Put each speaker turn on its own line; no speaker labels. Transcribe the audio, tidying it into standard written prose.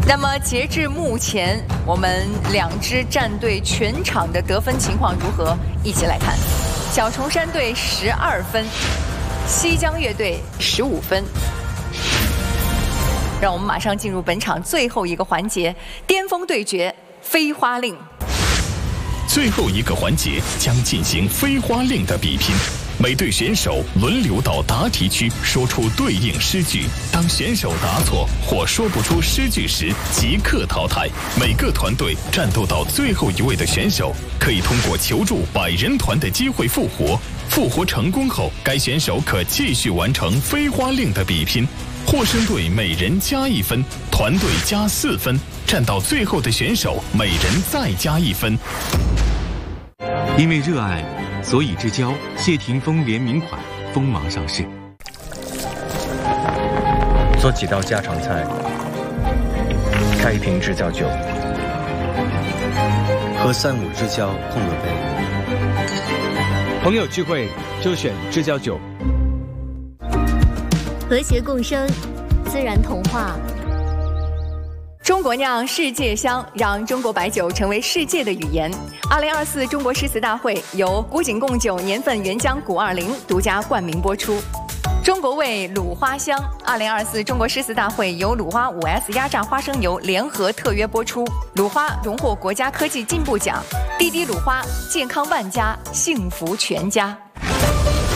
那么截至目前，我们两支战队全场的得分情况如何？一起来看。小重山队12分，西江乐队15分。让我们马上进入本场最后一个环节——巅峰对决飞花令。
最后一个环节将进行飞花令的比拼。每队选手轮流到答题区说出对应诗句，当选手答错或说不出诗句时，即刻淘汰。每个团队战斗到最后一位的选手，可以通过求助100人团的机会复活。复活成功后，该选手可继续完成飞花令的比拼。获胜队每人加1分，团队加4分，战到最后的选手每人再加1分。
因为热爱，所以之交谢霆锋联名款锋芒上市。
做几道家常菜，开一瓶知交酒，和3、5知交碰个杯。
朋友聚会就选知交酒。
和谐共生，自然童话。
中国酿世界香，让中国白酒成为世界的语言。2024中国诗词大会由古井贡酒年份原浆古20独家冠名播出。中国味鲁花香，2024中国诗词大会由鲁花5S 压榨花生油联合特约播出。鲁花荣获国家科技进步奖，滴滴鲁花健康万家，幸福全家。